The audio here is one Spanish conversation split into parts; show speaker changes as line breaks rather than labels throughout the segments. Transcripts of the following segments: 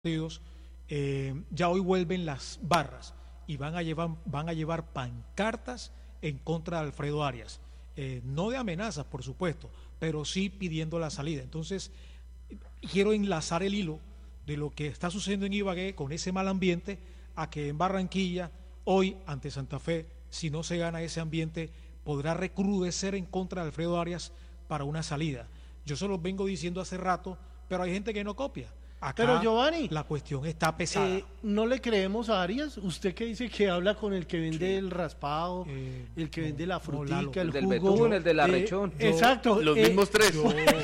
partidos, ya hoy vuelven las barras y van a llevar pancartas en contra de Alfredo Arias, no de amenazas por supuesto, pero sí pidiendo la salida. Entonces quiero enlazar el hilo de lo que está sucediendo en Ibagué con ese mal ambiente a que en Barranquilla hoy ante Santa Fe, si no se gana ese ambiente, podrá recrudecer en contra de Alfredo Arias para una salida. Yo se los vengo diciendo hace rato, pero hay gente que no copia. Acá
pero Giovanni,
la cuestión está pesada.
¿No le creemos a Arias? Usted que dice que habla con el que vende el raspado, el que vende la frutica, el
del
jugo,
betún, el de la rechón.
Exacto.
Los mismos tres.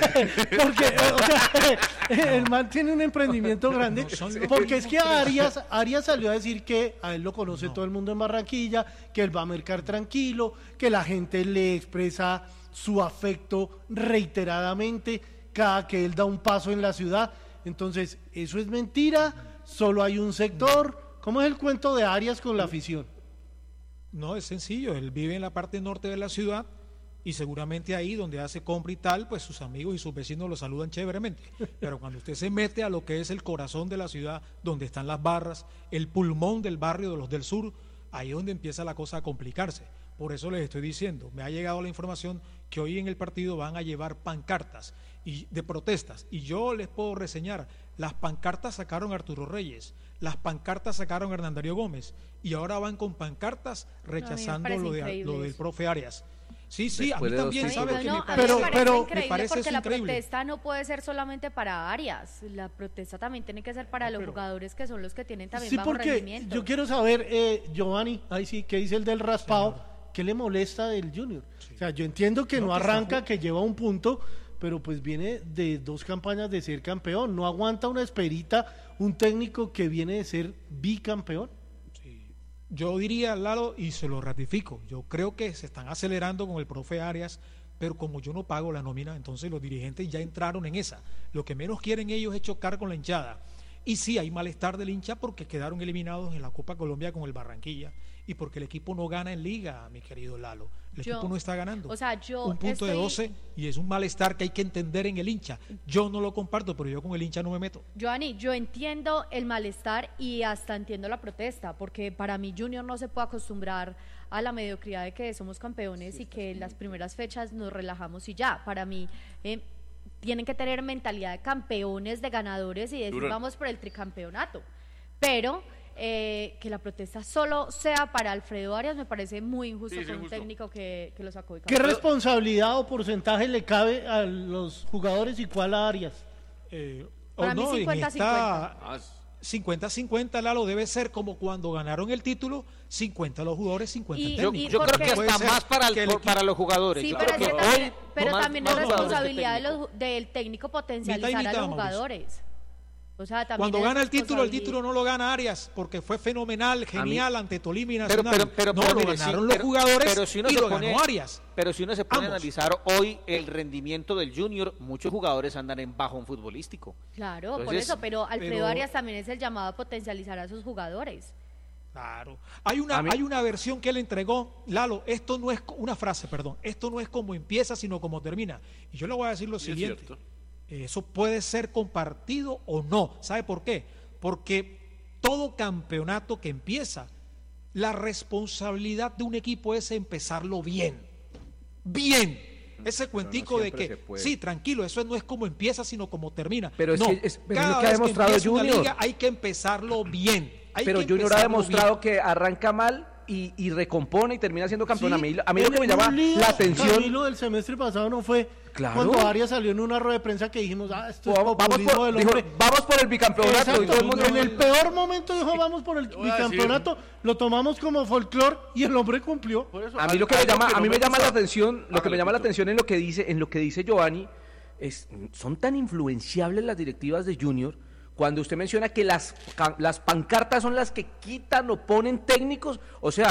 Porque o sea, el man tiene un emprendimiento grande, porque es que Arias salió a decir que a él lo conoce todo el mundo en Barranquilla, que él va a mercar tranquilo, que la gente le expresa su afecto reiteradamente cada que él da un paso en la ciudad. Entonces, eso es mentira, solo hay un sector. ¿Cómo es el cuento de Arias con la afición?
No, es sencillo, él vive en la parte norte de la ciudad y seguramente ahí donde hace compra y tal, pues sus amigos y sus vecinos lo saludan chéveremente. Pero cuando usted se mete a lo que es el corazón de la ciudad, donde están las barras, el pulmón del barrio de los del sur, ahí es donde empieza la cosa a complicarse. Por eso les estoy diciendo, me ha llegado la información que hoy en el partido van a llevar pancartas de protestas, y yo les puedo reseñar, las pancartas sacaron a Arturo Reyes, las pancartas sacaron a Hernán Darío Gómez, y ahora van con pancartas rechazando lo del profe Arias. Sí, a mí también, ¿sabes qué me parece?
Pero
me parece
porque la
increíble.
protesta no puede ser solamente para Arias, la protesta también tiene que ser para los jugadores que son los que tienen también bajo rendimiento.
Yo quiero saber, Giovanni, ahí sí, ¿qué dice el del raspado? Señor. ¿Qué le molesta del Junior? Sí. O sea, yo entiendo que no arranca, que lleva un punto, pero pues viene de 2 campañas de ser campeón, no aguanta una esperita un técnico que viene de ser bicampeón.
Sí. Yo diría, Lalo, y se lo ratifico, yo creo que se están acelerando con el profe Arias, pero como yo no pago la nómina, entonces los dirigentes ya entraron en esa. Lo que menos quieren ellos es chocar con la hinchada. Y sí, hay malestar del hincha porque quedaron eliminados en la Copa Colombia con el Barranquilla y porque el equipo no gana en Liga, mi querido Lalo. El equipo no está ganando.
O sea,
un punto de 12 y es un malestar que hay que entender en el hincha. Yo no lo comparto, pero yo con el hincha no me meto.
Giovanni, yo entiendo el malestar y hasta entiendo la protesta, porque para mí Junior no se puede acostumbrar a la mediocridad de que somos campeones y que en las primeras fechas nos relajamos y ya. Para mí tienen que tener mentalidad de campeones, de ganadores y decir vamos por el tricampeonato. Pero que la protesta solo sea para Alfredo Arias me parece muy injusto con un técnico que lo sacó de campeón.
¿Qué responsabilidad o porcentaje le cabe a los jugadores y cuál a Arias?
Para mí 50-50.
50-50, Lalo, debe ser como cuando ganaron el título, 50 los jugadores, 50 técnicos.
Yo creo que hasta más para los jugadores.
Sí, pero también es responsabilidad del técnico potencializar a los jugadores. O sea,
cuando gana el título no lo gana Arias, porque fue fenomenal, genial ante Tolima y Nacional.
Pero
lo ganaron los jugadores y lo ganó Arias.
Pero si uno se pone a analizar hoy el rendimiento del Junior, muchos jugadores andan en bajón futbolístico.
Claro, entonces, por eso, pero Alfredo Arias también es el llamado a potencializar a sus jugadores.
Claro. Hay una versión que él entregó, Lalo, esto no es como empieza, sino como termina. Y yo le voy a decir lo siguiente. Eso puede ser compartido o no. ¿Sabe por qué? Porque todo campeonato que empieza, la responsabilidad de un equipo es empezarlo bien. Bien. Ese cuentico de que, sí, tranquilo, eso no es como empieza, sino como termina.
Pero
no,
es lo que ha demostrado Junior.
Una liga hay que empezarlo bien.
Pero Junior ha demostrado que arranca mal y recompone y termina siendo campeón. Sí, a mí lo que me llama la atención.
Camilo, del semestre pasado no fue cuando Arias salió en una rueda de prensa que dijimos, esto es populismo del hombre.
Vamos por el bicampeonato.
Y todo el mundo en el peor momento dijo, vamos por el bicampeonato, lo tomamos como folclore y el hombre cumplió. Por eso,
a mí lo que me llama la atención, en lo que dice Giovanni, son tan influenciables las directivas de Junior. Cuando usted menciona que las pancartas son las que quitan o ponen técnicos, o sea,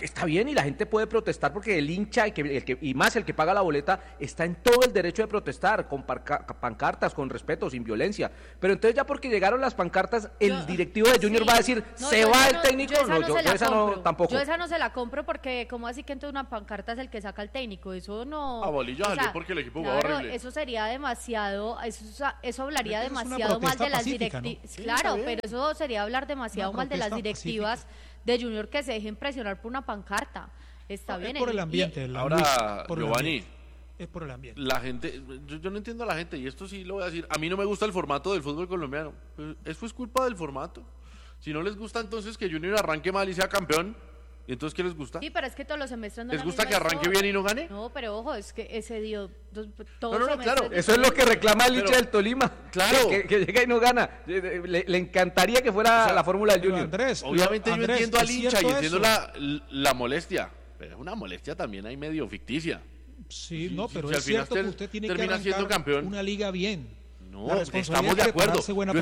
está bien y la gente puede protestar porque el hincha y más el que paga la boleta está en todo el derecho de protestar, con pancartas, con respeto, sin violencia. Pero entonces ya porque llegaron las pancartas, el directivo de Junior va a decir, ¿se va el técnico? Yo esa no, tampoco.
Yo esa no se la compro porque, ¿cómo así que entonces una pancarta es el que saca al técnico? Eso no...
A bolillo salió porque el equipo jugó horrible.
Eso sería demasiado, eso hablaría demasiado mal de las directivas. ¿No? Claro, pero eso sería hablar demasiado mal de las directivas de Junior que se dejen presionar por una pancarta. Está bien.
Es por el ambiente.
Ahora, Giovanni,
es por el ambiente.
La gente, yo no entiendo a la gente, y esto sí lo voy a decir, a mí no me gusta el formato del fútbol colombiano. Eso es culpa del formato. Si no les gusta entonces que Junior arranque mal y sea campeón, ¿y entonces qué les gusta?
Sí, pero es que todos los semestres no
¿Les gusta que arranque bien y no gane?
No, pero ojo, es que ese dio
claro.
Eso es lo que reclama el hincha del Tolima.
Claro.
Que llega y no gana. Le encantaría que fuera la fórmula del Junior.
Andrés,
obviamente yo entiendo al hincha y entiendo
eso.
la molestia, pero es una molestia también ahí medio ficticia.
Sí, no, pero
si
es cierto que usted tiene que
siendo campeón.
Una liga bien.
No, estamos de acuerdo.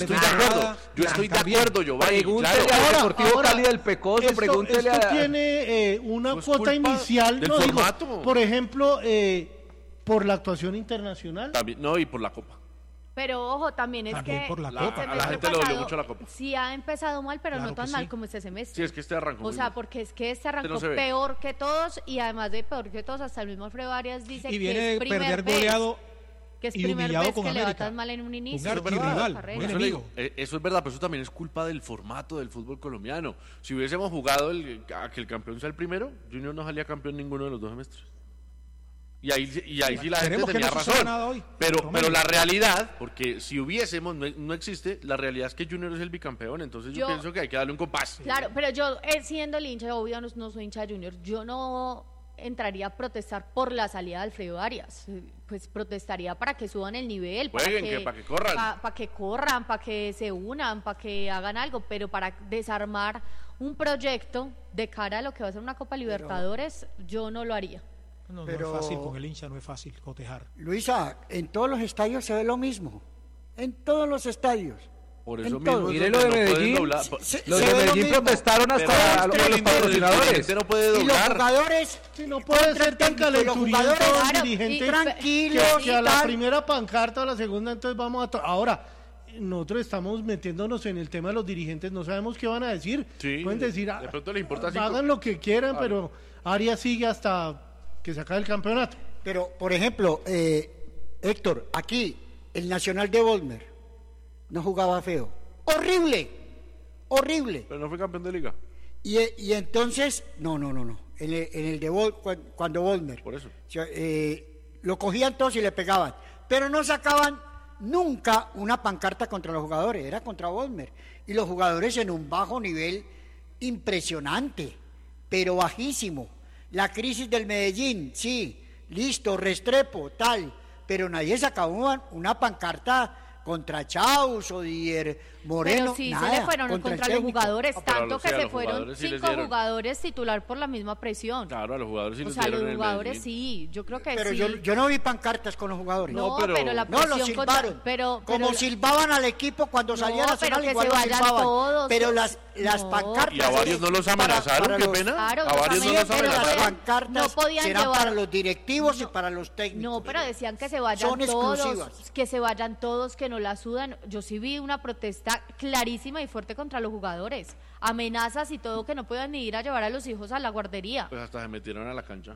Yo estoy de acuerdo, Giovanni.
Pregúntele al Deportivo Cali del Pecoso, pregúntele
esto tiene una
pues
cuota inicial,
del formato.
Por ejemplo, por la actuación internacional.
También, no, y por la Copa.
Pero ojo, también es
también
que
por la
Copa. A la gente le dolió mucho la Copa.
Sí ha empezado mal, pero
Claro
no tan
que
mal
sí.
como este semestre.
Sí, es que este arrancó.
O sea, porque es que este arrancó
no se ve.
peor que todos y además de peor que todos, hasta el mismo Alfredo Arias dice
Y
que
viene
es
de
primer
perder
vez,
goleado
que es
y
primer
humillado
vez
con
que le va
América.
tan mal en un inicio.
Un
Eso es verdad.
archirrival,
Carrera.
buen
Eso le
enemigo.
digo, eso es verdad, pero eso también es culpa del formato del fútbol colombiano. Si hubiésemos jugado a que el campeón sea el primero, Junior no salía campeón ninguno de los 2 semestres. Y ahí sí la gente
Esperemos que
tenía
no suceda
razón.
nada hoy,
Pero la realidad, porque si hubiésemos, no existe, la realidad es que Junior es el bicampeón. Entonces yo pienso que hay que darle un compás.
Claro, pero yo, siendo el hincha, obvio no soy hincha de Junior, yo no entraría a protestar por la salida de Alfredo Arias. Pues protestaría para que suban el nivel, para
Jueguen,
que
corran.
para que corran, para que se unan, para que hagan algo, pero para desarmar un proyecto de cara a lo que va a ser una Copa Libertadores, yo no lo haría.
No
Pero-
es fácil, con el hincha no es fácil cotejar.
Luisa, en todos los estadios se ve lo mismo. En todos los estadios.
Por
En
eso
todos.
mismo.
Mire lo de
no pueden
Medellín.
doblar.
Los
se
de
ve lo
Medellín
mismo.
protestaron
Pero
hasta
el
los patrocinadores.
dirigente no puede
Y los
doblar.
jugadores,
Si no puede ser tan calenturiento
jugadores,
el
claro,
dirigente
y-
tranquilos
que a
y
la
tal.
primera pancarta o a la segunda, entonces vamos a... Ahora, nosotros estamos metiéndonos en el tema de los dirigentes, no sabemos qué van a decir.
Sí,
pueden decir,
de pronto les importa cinco.
hagan lo que quieran,
Claro.
pero Arias sigue hasta que se acabe el campeonato.
Pero, por ejemplo, Héctor, aquí, el Nacional de Bolmer no jugaba feo. Horrible, horrible.
Pero no fue campeón de liga.
Y entonces, no. En el de cuando Bolmer.
Por eso.
O sea, lo cogían todos y le pegaban. Pero no sacaban nunca una pancarta contra los jugadores, era contra Bolmer. Y los jugadores en un bajo nivel impresionante, pero bajísimo. La crisis del Medellín, sí, listo, Restrepo, tal, pero nadie sacaba una pancarta contra Chaus o Dier Moreno,
Pero sí,
nada,
se le fueron contra
el
los
técnico.
jugadores,
Ah, pero
tanto
sí, a
que se
los
fueron
jugadores sí les
5
dieron.
jugadores titular por la misma presión.
Claro, a los jugadores sí
O
les
sea,
dieron
los
en el
jugadores
Medellín.
sí, yo creo que
Pero
sí.
yo no vi pancartas con los jugadores.
No,
pero-
pero la
No,
presión
lo silbaron.
pero
como silbaban al equipo cuando salía
No,
Nacional,
pero que
igual
se
lo
vayan
silbaban.
todos.
Pero las
No.
pancartas...
Y a varios no los amenazaron,
para
qué
los-
pena.
Claro,
A varios no
también,
los
pero
Pero las
amenazaron.
pancartas
no podían
serán
llevar-
para los directivos y para los técnicos.
No, pero decían que se vayan
Son
todos,
exclusivas.
que se vayan todos, que no la sudan. Yo sí vi una protesta clarísima y fuerte contra los jugadores. Amenazas y todo, que no puedan ni ir a llevar a los hijos a la guardería.
Pues hasta se metieron a la cancha.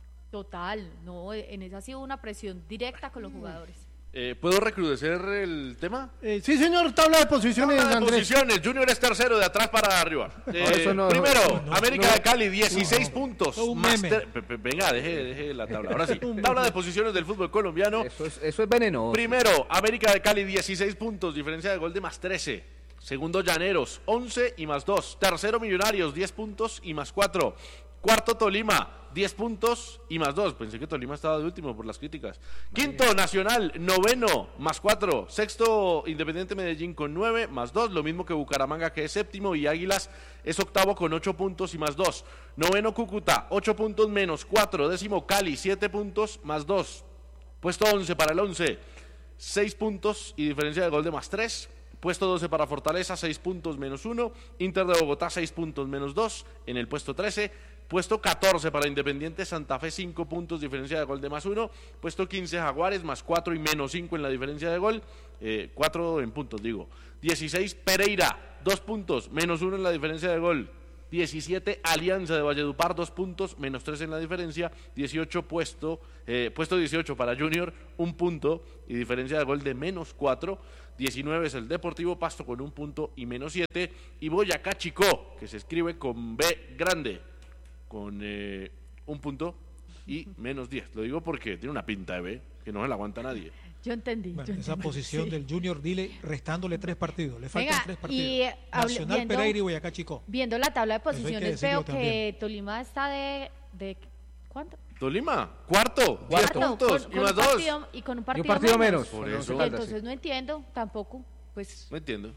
Total, no, en esa sí hubo una presión directa con los jugadores.
¿Puedo recrudecer el tema?
Sí, señor, tabla de posiciones,
Tabla de
Andrés.
posiciones, Junior es tercero de atrás para arriba.
eso no-
Primero,
no,
América
no.
de Cali, 16 puntos.
un meme.
Venga, deje la tabla. Ahora sí, tabla de posiciones del fútbol colombiano.
Eso es venenoso.
Primero, América de Cali, 16 puntos, diferencia de gol de más 13. Segundo, Llaneros, 11 y más 2. Tercero, Millonarios, 10 puntos y más 4. Cuarto, Tolima, 10 puntos y más 2. Pensé que Tolima estaba de último por las críticas. Quinto, Nacional, noveno, más 4. Sexto, Independiente Medellín con 9, más 2. Lo mismo que Bucaramanga, que es séptimo. Y Águilas es octavo con 8 puntos y más 2. Noveno, Cúcuta, 8 puntos menos 4. Décimo, Cali, 7 puntos más 2. Puesto 11 para el 11, 6 puntos y diferencia de gol de más 3. Puesto 12 para Fortaleza, 6 puntos menos 1. Inter de Bogotá, 6 puntos menos 2 en el puesto 13. Puesto 14 para Independiente Santa Fe, 5 puntos, diferencia de gol de más 1. Puesto 15 Jaguares, más 4 y menos 5 en la diferencia de gol. 4 en puntos, digo. 16 Pereira, 2 puntos, menos 1 en la diferencia de gol. 17 Alianza de Valledupar, 2 puntos, menos 3 en la diferencia. 18 puesto 18 para Junior, 1 punto y diferencia de gol de menos 4. 19 es el Deportivo Pasto con 1 punto y menos 7. Y Boyacá Chicó, que se escribe con B grande, con 1 punto y menos 10. Lo digo porque tiene una pinta de B, que no se la aguanta nadie.
Yo entendí.
Bueno,
yo
esa
entendí,
posición
sí.
del Junior, dile, restándole 3 partidos. Le faltan
Venga,
3 partidos.
y
Nacional,
viendo-
Pereira y Boyacá Chicó.
Viendo la tabla de
Eso hay que
posiciones,
decirlo
veo que
también.
Tolima está de ¿cuánto?
Tolima, cuarto, 10
Cuarto,
puntos y
con
más
un
2.
partido, y con un
Y un
partido,
partido menos.
Por
Con
eso.
Once Caldas,
Entonces
sí.
no entiendo tampoco. Pues
No entiendo.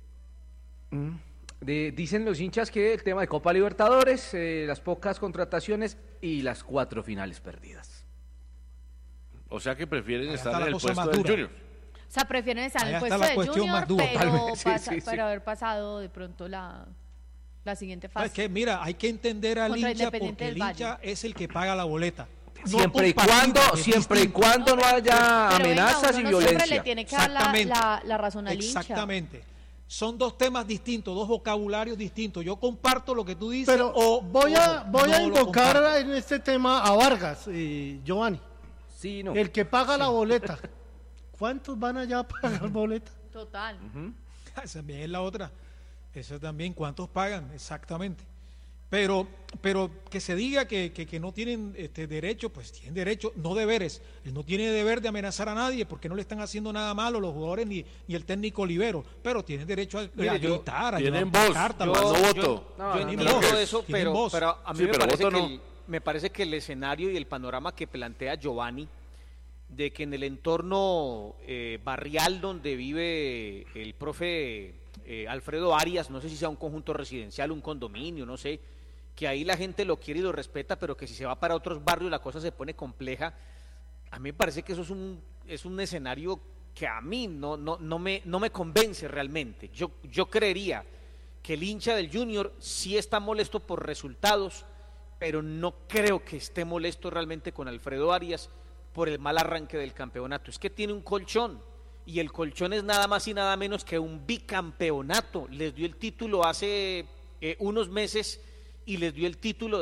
Dicen los hinchas que el tema de Copa Libertadores, las pocas contrataciones y las 4 finales perdidas.
O sea que prefieren
Ahí
estar
está
en
la
el
cosa
puesto
más
del
dura.
Junior.
o sea, prefieren estar en
Allá
el
está
puesto
la
de
cuestión
Junior,
más dura.
pero,
Totalmente, sí, sí, sí.
pero haber pasado de pronto la siguiente fase.
Es que mira, hay que entender al
Contra
hincha
Independiente
porque el
del
hincha
Valle.
es el que paga la boleta. No
Siempre y
compartido, que es
siempre y
distinto.
cuando no haya
Pero venga,
amenazas
uno
y
no siempre
violencia.
le tiene que dar
Exactamente.
la razón al hincha.
Exactamente. Son 2 temas distintos, 2 vocabularios distintos. Yo comparto lo que tú dices.
Pero
o
voy a
no lo
invocar
comparto.
en este tema a Vargas, Giovanni.
Sí, no.
El que paga la boleta. ¿Cuántos van allá a pagar boleta?
Total.
Esa también es la otra. Esa también, ¿cuántos pagan? Exactamente. Pero que se diga que no tienen derecho, pues tienen derecho, no deberes. Él no tiene deber de amenazar a nadie porque no le están haciendo nada malo los jugadores ni el técnico Olivero, pero tienen derecho a
Mire, yo-
gritar, a
tienen
llevar
voz.
pancartas,
Yo-
no
lo-
voto.
Yo
No,
entiendo
no,
eso,
tienen
pero,
voz.
pero a mí
Sí,
me,
pero
parece
voto
que
no.
me parece que el escenario y el panorama que plantea Giovanni, de que en el entorno barrial donde vive el profe Alfredo Arias, no sé si sea un conjunto residencial, un condominio, no sé, que ahí la gente lo quiere y lo respeta, pero que si se va para otros barrios la cosa se pone compleja. A mí me parece que eso es un escenario que a mí no me convence realmente. Yo creería que el hincha del Junior sí está molesto por resultados, pero no creo que esté molesto realmente con Alfredo Arias por el mal arranque del campeonato. Es que tiene un colchón, y el colchón es nada más y nada menos que un bicampeonato. Les dio el título hace unos meses y les dio el título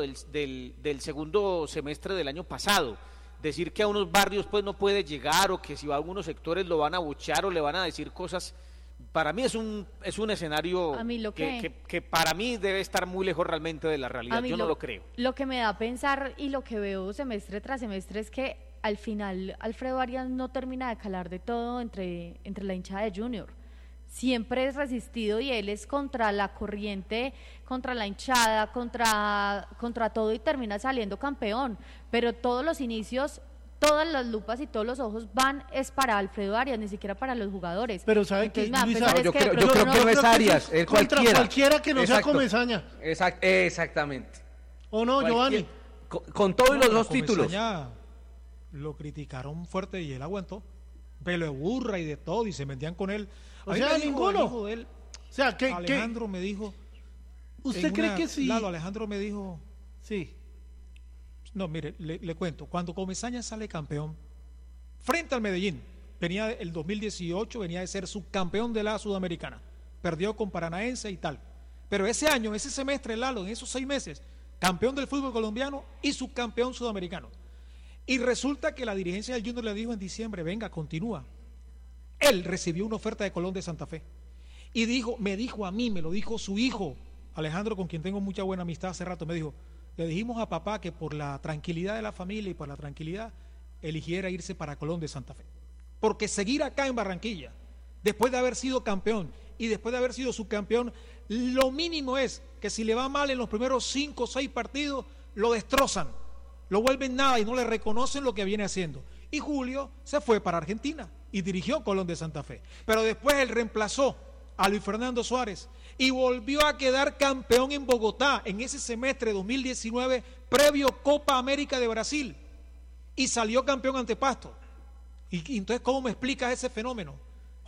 del segundo semestre del año pasado. Decir que a unos barrios pues no puede llegar, o que si va a algunos sectores lo van a abuchear o le van a decir cosas, para mí es un escenario
A mí lo
que para mí debe estar muy lejos realmente de la realidad.
A mí
Yo no lo creo.
Lo que me da a pensar y lo que veo semestre tras semestre es que al final Alfredo Arias no termina de calar de todo entre la hinchada de Junior. Siempre es resistido y él es contra la corriente, contra la hinchada, contra todo, y termina saliendo campeón. Pero todos los inicios, todas las lupas y todos los ojos van es para Alfredo Arias, ni siquiera para los jugadores.
Pero ¿sabe
Entonces
qué,
me da a
Luisa?
pensar es
yo
que
creo,
de
yo
pronto
creo que no es
creo que
Arias,
eso es
es
contra
cualquiera.
cualquiera que no sea
Exacto.
Comesaña.
Exactamente.
¿O no, Giovanni?
Con todo y los
No,
dos
a
títulos.
Comesaña lo criticaron fuerte y él aguantó. Pelo de burra y de todo, y se metían con él.
O
A mí
sea,
me dijo
ninguno.
el hijo de él,
O sea, que
Alejandro me dijo.
¿usted
en
cree
una-
que sí?
Lalo, Alejandro me dijo.
Sí.
No, mire, le cuento. Cuando Comesaña sale campeón, frente al Medellín, venía el 2018, venía de ser subcampeón de la Sudamericana. Perdió con Paranaense y tal. Pero ese año, ese semestre, Lalo, en esos 6 meses, campeón del fútbol colombiano y subcampeón sudamericano. Y resulta que la dirigencia del Junior le dijo en diciembre, venga, continúa. Él recibió una oferta de Colón de Santa Fe. Y me dijo a mí, me lo dijo su hijo, Alejandro, con quien tengo mucha buena amistad hace rato, me dijo, le dijimos a papá que por la tranquilidad de la familia y por la tranquilidad, eligiera irse para Colón de Santa Fe. Porque seguir acá en Barranquilla, después de haber sido campeón y después de haber sido subcampeón, lo mínimo es que si le va mal en los primeros 5 o 6 partidos, lo destrozan, lo vuelven nada y no le reconocen lo que viene haciendo. Y Julio se fue para Argentina y dirigió Colón de Santa Fe. Pero después él reemplazó a Luis Fernando Suárez y volvió a quedar campeón en Bogotá en ese semestre 2019 previo Copa América de Brasil y salió campeón ante Pasto. Y entonces, ¿cómo me explicas ese fenómeno?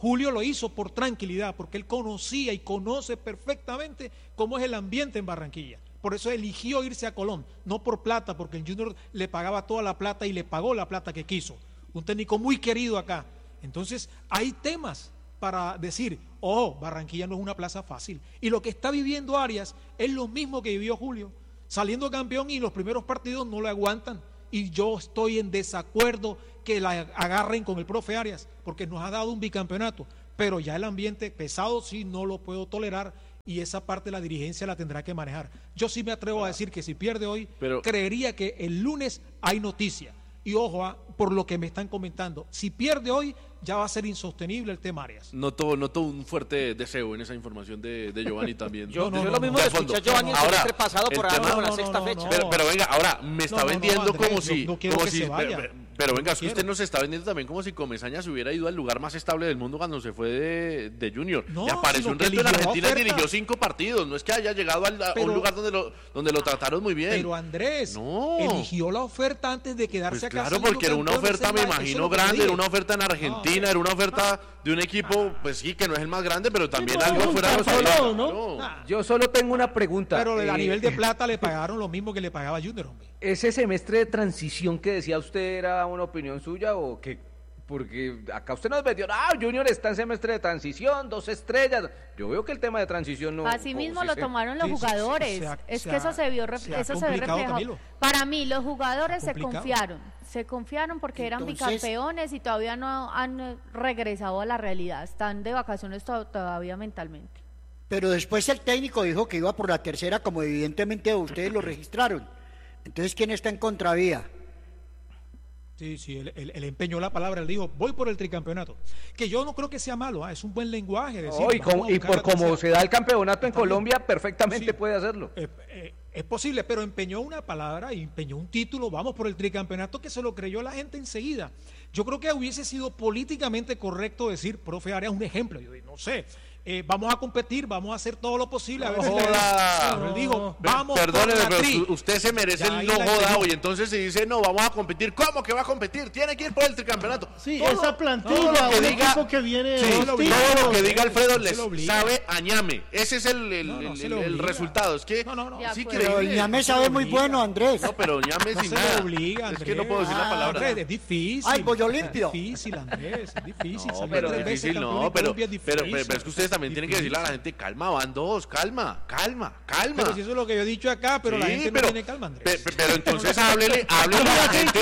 Julio lo hizo por tranquilidad, porque él conocía y conoce perfectamente cómo es el ambiente en Barranquilla. Por eso eligió irse a Colón, no por plata, porque el Junior le pagaba toda la plata y le pagó la plata que quiso. Un técnico muy querido acá. Entonces, hay temas para decir, Barranquilla no es una plaza fácil. Y lo que está viviendo Arias es lo mismo que vivió Julio, saliendo campeón y los primeros partidos no lo aguantan. Y yo estoy en desacuerdo que la agarren con el profe Arias, porque nos ha dado un bicampeonato, pero ya el ambiente pesado sí no lo puedo tolerar y esa parte de la dirigencia la tendrá que manejar. Yo sí me atrevo a decir que si pierde hoy, creería que el lunes hay noticia. Y ojo, por lo que me están comentando, si pierde hoy, ya va a ser insostenible el tema Arias.
Noto un fuerte deseo en esa información de Giovanni también.
Yo lo mismo de escuché a Giovanni el semestre pasado por ahora con la sexta fecha.
Pero venga, ahora me está vendiendo
Andrés,
como si...
no quiero
como
que
si
se vaya.
pero venga, es que usted nos está vendiendo también como si Comesaña se hubiera ido al lugar más estable del mundo cuando se fue de Junior.
No,
y apareció un reto en Argentina y dirigió 5 partidos. No es que haya llegado a un lugar donde lo trataron muy bien.
Pero Andrés, eligió la oferta antes de quedarse acá.
Claro, porque era una oferta, me imagino, grande, era una oferta en Argentina, era una oferta de un equipo, pues sí, que no es el más grande, pero también algo fuera de los
solo, ¿no?
Yo solo tengo una pregunta.
Pero a nivel de plata le pagaron lo mismo que le pagaba Junior, hombre.
¿Ese semestre de transición que decía usted era una opinión suya o qué? Porque acá usted nos metió, Junior está en semestre de transición, 2 estrellas. Yo veo que el tema de transición no...
Así mismo lo tomaron los jugadores. Es que eso se vio reflejado.
Camilo.
Para mí, los jugadores se confiaron porque eran
Entonces,
bicampeones y todavía no han regresado a la realidad. Están de vacaciones todavía mentalmente.
Pero después el técnico dijo que iba por la tercera, como evidentemente ustedes lo registraron. Entonces, ¿quién está en contravía?
Sí, él empeñó la palabra, él dijo, voy por el tricampeonato. Que yo no creo que sea malo, es un buen lenguaje. Decir,
y por como se da el campeonato en Colombia, perfectamente puede hacerlo.
Es posible, pero empeñó una palabra y empeñó un título, vamos por el tricampeonato, que se lo creyó la gente enseguida. Yo creo que hubiese sido políticamente correcto decir, profe Arias, un ejemplo, yo no sé. Vamos a competir, vamos a hacer todo lo posible. A ver si él dijo, vamos.
Perdóneme,
por la
pero usted se merece el no joda y entonces se dice, no, vamos a competir. ¿Cómo que va a competir? Tiene que ir por el tricampeonato.
Sí, esa plantilla, un equipo que viene...
todo lo que diga Alfredo les sabe a ñame. Ese es el resultado. Es que sí,
pero el ñame sabe muy bueno, Andrés.
No, pero ñame sin nada.
Obliga,
es que no puedo decir la palabra.
Andrés, es difícil.
Ay, pollo limpio.
Es difícil, Andrés, es difícil.
No, pero es difícil, pero es que ustedes también tienen que decirle a la gente, calma, van 2, calma.
Pero si eso es lo que yo he dicho acá, pero la gente no tiene calma, Andrés.
Pero entonces háblele a la gente.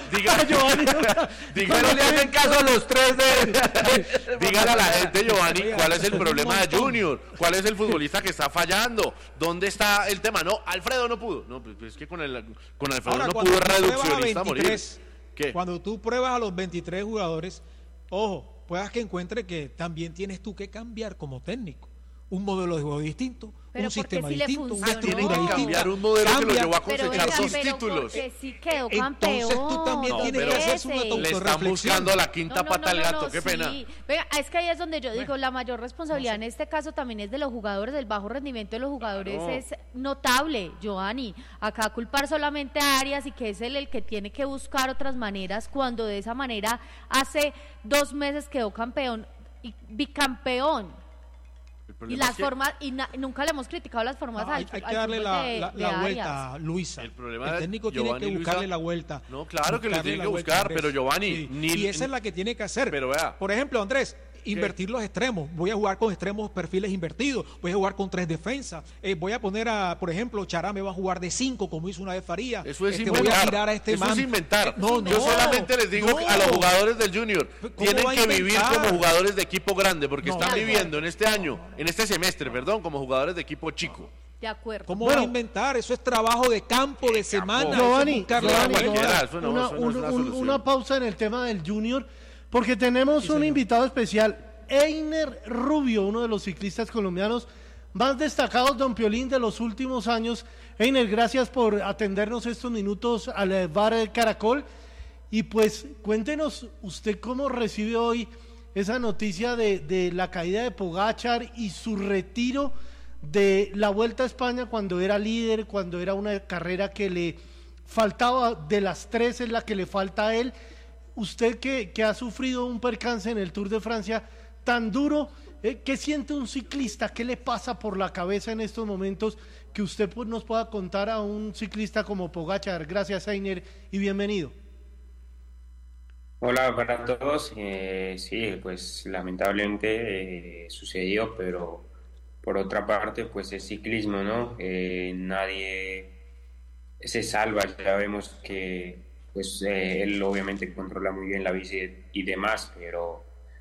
Pero le hacen caso a los 3
Dígale a la gente, Giovanni, cuál es el problema de Junior, cuál es el futbolista que está fallando, dónde está el tema. No, Alfredo no pudo. No, pues es que con Alfredo
ahora,
no pudo reduccionista
23,
morir. ¿Qué?
Cuando tú pruebas a los 23 jugadores, ojo, puedas que encuentre que también tienes tú que cambiar como técnico. Un modelo de juego distinto,
pero
un sistema
si
distinto, una
tiene
estructura
que
distinta.
cambiar un modelo que lo llevó a cosechar
venga,
2 títulos.
Porque sí quedó campeón.
Entonces tú también tienes que hacer una
Le están
autorreflexión.
buscando la quinta pata al gato, qué pena.
Sí. Venga, es que ahí es donde yo digo, la mayor responsabilidad en este caso también es de los jugadores, del bajo rendimiento de los jugadores es notable, Giovanni. Acá culpar solamente a Arias y que es él el que tiene que buscar otras maneras, cuando de esa manera hace 2 meses quedó campeón y bicampeón. Y las formas, nunca le hemos criticado las formas
hay que darle la vuelta, Luisa.
El
técnico
Giovanni,
tiene que buscarle
Luisa,
la vuelta.
No, claro que le tiene que buscar, pero Giovanni...
Y esa es la que tiene que hacer.
Pero vea.
Por ejemplo, Andrés, invertir los extremos. Voy a jugar con extremos perfiles invertidos. Voy a jugar con 3 defensas. Voy a poner por ejemplo, Charame va a jugar de 5, como hizo una vez Faría.
Eso es inventar.
Voy a tirar a este
Eso
man.
es inventar.
No,
yo solamente les digo a los jugadores del Junior, tienen que vivir como jugadores de equipo grande, porque están viviendo en este año, en este semestre, como jugadores de equipo chico.
De acuerdo.
¿Cómo van a inventar? Eso es trabajo de campo, de semana.
Giovanni,
una
pausa en el tema del Junior, porque tenemos un invitado especial, Einer Rubio, uno de los ciclistas colombianos más destacados, don Piolín, de los últimos años. Einer, gracias por atendernos estos minutos al Bar Caracol. Y pues cuéntenos usted cómo recibe hoy esa noticia de la caída de Pogačar y su retiro de la Vuelta a España, cuando era líder, cuando era una carrera que le faltaba, de las 3 es la que le falta a él. Usted que ha sufrido un percance en el Tour de Francia, tan duro. ¿Qué siente un ciclista? ¿Qué le pasa por la cabeza en estos momentos que usted pues, nos pueda contar a un ciclista como Pogačar? Gracias, Einer, y bienvenido.
Hola para todos. Sí, pues lamentablemente sucedió, pero por otra parte, pues es ciclismo, ¿no? Nadie se salva. Ya vemos que pues él obviamente controla muy bien la bici y demás, pero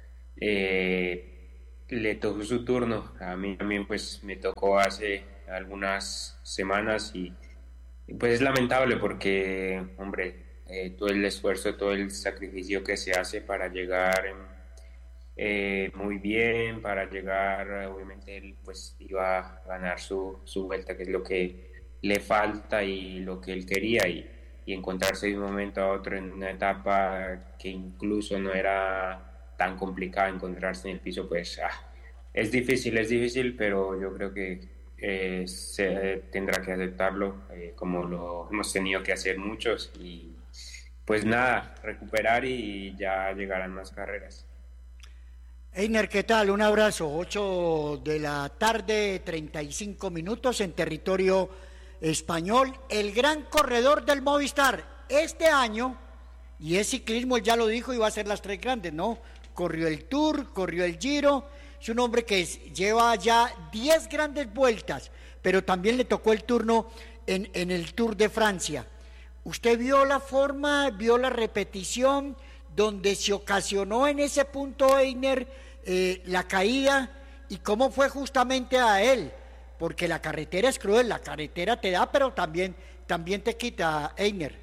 le tocó su turno. A mí también pues me tocó hace algunas semanas y pues es lamentable porque, hombre, todo el esfuerzo, todo el sacrificio que se hace para llegar muy bien, para llegar, obviamente él pues iba a ganar su vuelta, que es lo que le falta y lo que él quería, y encontrarse de un momento a otro en una etapa que incluso no era tan complicada, encontrarse en el piso, pues es difícil, pero yo creo que se tendrá que aceptarlo, como lo hemos tenido que hacer muchos, y pues nada, recuperar y ya llegarán más carreras.
Einer, ¿qué tal? Un abrazo. 8 de la tarde, 35 minutos en territorio español. El gran corredor del Movistar este año, y es ciclismo, él ya lo dijo, iba a ser las 3 grandes, ¿no? Corrió el Tour, corrió el Giro. Es un hombre que lleva ya 10 grandes vueltas, pero también le tocó el turno en el Tour de Francia. ¿Usted vio la forma, vio la repetición donde se ocasionó en ese punto, Einer, la caída, y cómo fue justamente a él? Porque la carretera es cruel, la carretera te da, pero también te quita, Einer.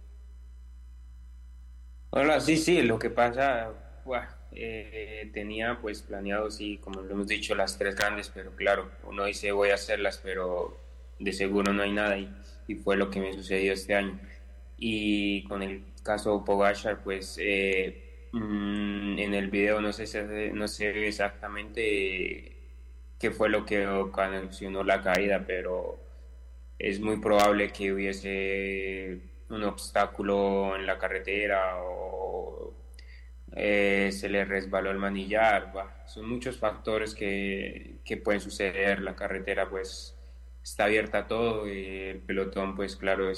Hola, sí, lo que pasa, tenía pues planeado, sí, como lo hemos dicho, las 3 grandes, pero claro, uno dice voy a hacerlas, pero de seguro no hay nada, y fue lo que me sucedió este año. Y con el caso Pogačar, pues en el video no sé exactamente qué fue lo que ocasionó la caída, pero es muy probable que hubiese un obstáculo en la carretera o se le resbaló el manillar. Son muchos factores que pueden suceder. La carretera pues está abierta a todo, y el pelotón pues claro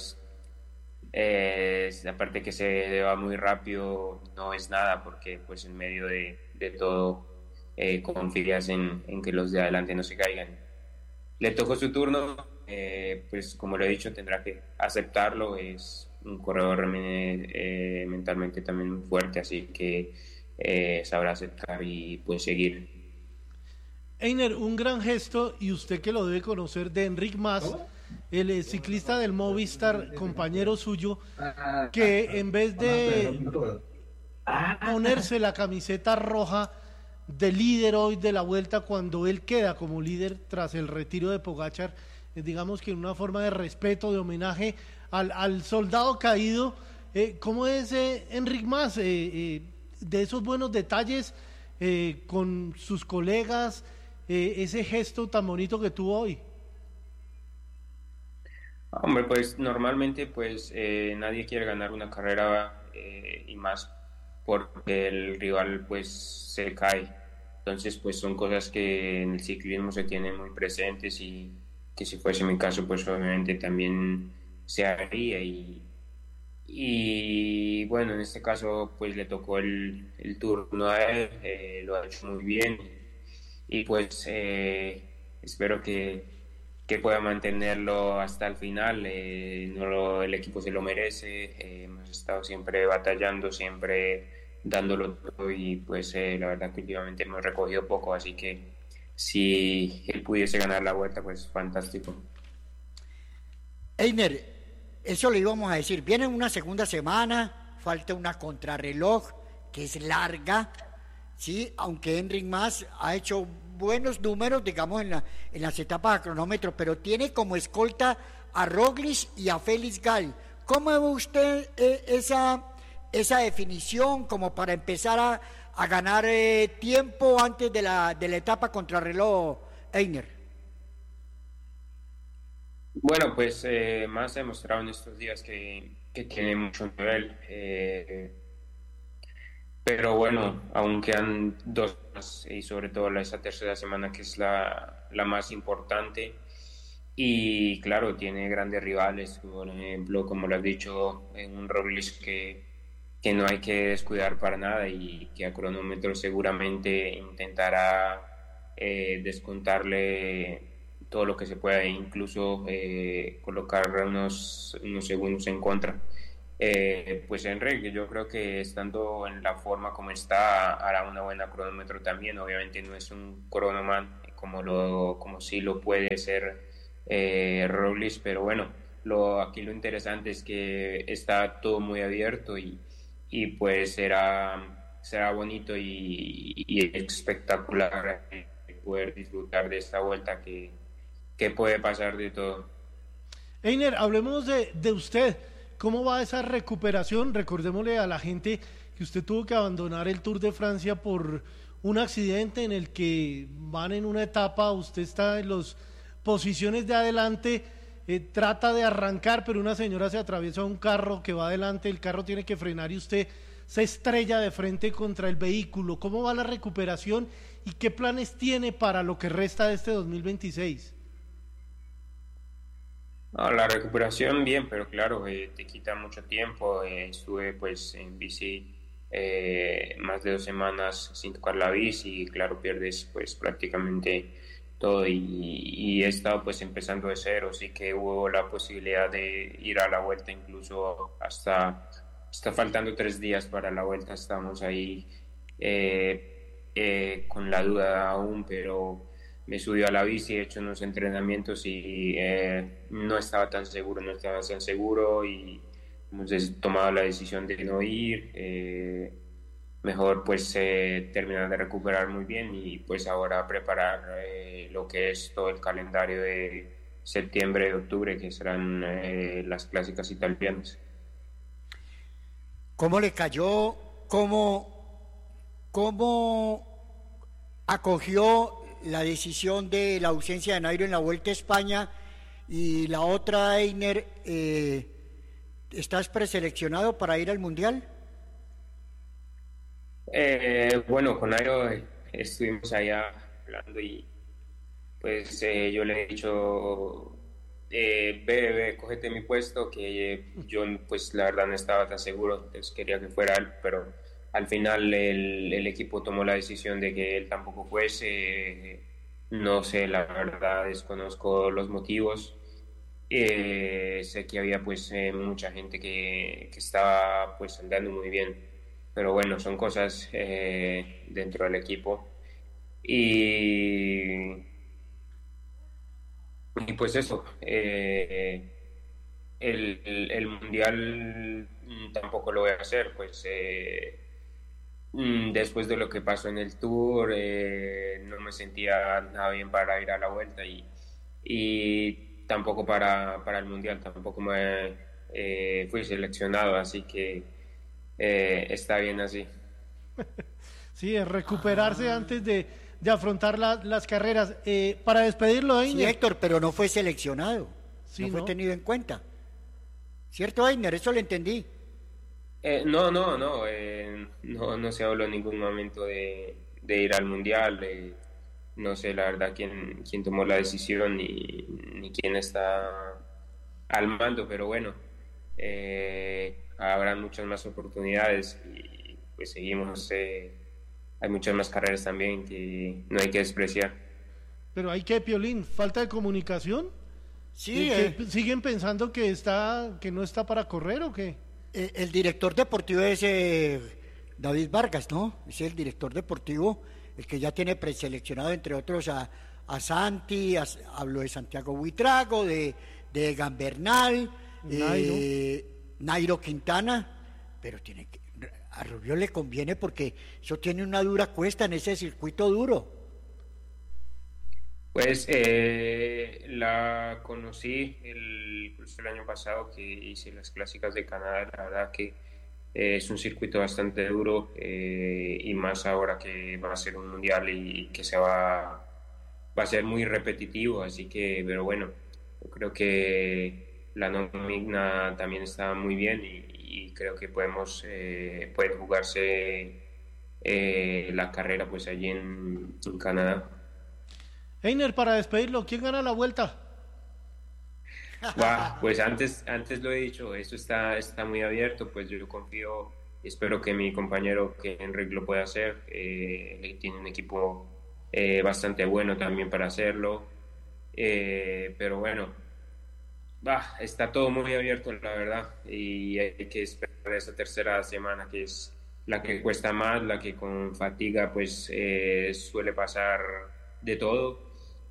aparte que se va muy rápido, no es nada, porque pues en medio de todo confías en que los de adelante no se caigan. Le tocó su turno, pues como lo he dicho, tendrá que aceptarlo. Es un corredor mentalmente también muy fuerte, así que sabrá aceptar y pues seguir.
Einer, un gran gesto, y usted que lo debe conocer, de Enric Mas, el ciclista del Movistar, compañero suyo, que en vez de ponerse la camiseta roja de líder hoy de la Vuelta, cuando él queda como líder tras el retiro de Pogačar, digamos que en una forma de respeto, de homenaje al soldado caído, ¿cómo es Enric Mas? De esos buenos detalles con sus colegas, ese gesto tan bonito que tuvo hoy.
Hombre, pues normalmente pues nadie quiere ganar una carrera, y más porque el rival pues se cae. Entonces pues son cosas que en el ciclismo se tienen muy presentes, y que si fuese mi caso pues obviamente también se haría, y bueno, en este caso pues le tocó el turno a él, lo ha hecho muy bien, y pues espero que pueda mantenerlo hasta el final. El equipo se lo merece, hemos estado siempre batallando, siempre dándolo todo, y pues la verdad que últimamente hemos recogido poco, así que si él pudiese ganar la Vuelta, pues fantástico.
Einer, eso le íbamos a decir, viene una segunda semana, falta una contrarreloj que es larga, sí, aunque Enric Mas ha hecho buenos números, digamos, en las etapas a cronómetro, pero tiene como escolta a Roglic y a Félix Gall. ¿Cómo ve usted esa definición como para empezar a ganar tiempo antes de la etapa contrarreloj, Einer?
Bueno, pues Mas ha demostrado en estos días que tiene mucho nivel. pero bueno, aún quedan 2 más y sobre todo esa tercera semana que es la más importante. Y claro, tiene grandes rivales, por ejemplo, como lo has dicho, en un Roglic que no hay que descuidar para nada y que a cronómetro seguramente intentará descontarle todo lo que se pueda e incluso colocar unos segundos en contra. Pues Enrique, yo creo que estando en la forma como está, hará una buena cronómetro también. Obviamente no es un cronoman como sí lo puede ser Roglic, pero bueno, aquí lo interesante es que está todo muy abierto y pues será bonito y espectacular poder disfrutar de esta vuelta que puede pasar de todo.
Einer, hablemos de usted. ¿Cómo va esa recuperación? Recordémosle a la gente que usted tuvo que abandonar el Tour de Francia por un accidente en el que van en una etapa, usted está en las posiciones de adelante, trata de arrancar, pero una señora se atraviesa a un carro que va adelante, el carro tiene que frenar y usted se estrella de frente contra el vehículo. ¿Cómo va la recuperación y qué planes tiene para lo que resta de este 2026?
No, la recuperación bien, pero claro, te quita mucho tiempo. Estuve pues en bici más de 2 semanas sin tocar la bici y claro, pierdes pues prácticamente todo y he estado pues empezando de cero, sí que hubo la posibilidad de ir a la vuelta incluso hasta faltando 3 días para la vuelta, estamos ahí con la duda aún, pero me subí a la bici, he hecho unos entrenamientos y no estaba tan seguro y hemos tomado la decisión de no ir, mejor pues terminar de recuperar muy bien y pues ahora preparar lo que es todo el calendario de septiembre y octubre que serán las clásicas italianas.
¿Cómo le cayó? ¿Cómo acogió la decisión de la ausencia de Nairo en la Vuelta a España? Y la otra, Einer, ¿estás preseleccionado para ir al Mundial?
Bueno, con Nairo estuvimos allá hablando y pues yo le he dicho ve, cógete mi puesto, que yo pues la verdad no estaba tan seguro, entonces quería que fuera él, pero al final el equipo tomó la decisión de que él tampoco fuese, no sé, la verdad desconozco los motivos, sé que había pues mucha gente que estaba pues andando muy bien, pero bueno, son cosas dentro del equipo y pues eso, el mundial tampoco lo voy a hacer, pues después de lo que pasó en el Tour, no me sentía nada bien para ir a la vuelta y tampoco para el mundial, tampoco me fui seleccionado, así que está bien así.
Sí, es recuperarse antes de afrontar las carreras. Para despedirlo, Einer.
Sí, Héctor, pero no fue seleccionado,
Sí,
no fue
¿no?
tenido en cuenta. ¿Cierto, Einer? Eso lo entendí.
No se habló en ningún momento de ir al mundial. No sé la verdad quién tomó la decisión ni quién está al mando, pero bueno, habrá muchas más oportunidades y pues seguimos. Hay muchas más carreras también que no hay que despreciar.
Pero hay que, Piolín, falta de comunicación.
Sí,
¿Siguen pensando que no está para correr o qué?
el director deportivo es David Vargas, ¿no? Es el director deportivo, el que ya tiene preseleccionado, entre otros, a Santi, hablo de Santiago Buitrago, de Egan Bernal, Nairo Quintana, pero a Rubio le conviene porque eso tiene una dura cuesta en ese circuito duro.
Pues la conocí el año pasado que hice las clásicas de Canadá, la verdad que es un circuito bastante duro y más ahora que va a ser un mundial y que va a ser muy repetitivo, así que, pero bueno, yo creo que la nómina también está muy bien y creo que puede jugarse la carrera pues allí en Canadá.
Einer, para despedirlo, ¿quién gana la vuelta?
Pues antes lo he dicho, esto está muy abierto, pues yo confío, espero que mi compañero que Enric lo pueda hacer, tiene un equipo bastante bueno también para hacerlo, pero bueno, está todo muy abierto la verdad, y hay que esperar esa tercera semana que es la que cuesta más, la que con fatiga pues suele pasar de todo,